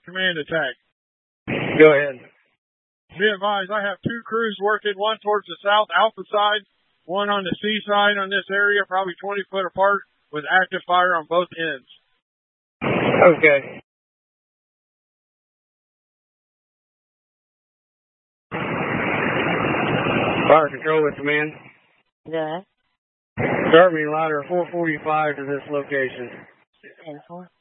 Command attack. Go ahead. Be advised, I have two crews working, one towards the south alpha side, one on the sea side on this area, probably 20 foot apart, with active fire on both ends. Okay. Fire control with command. Yeah. Start me ladder 445 to this location. 10-4.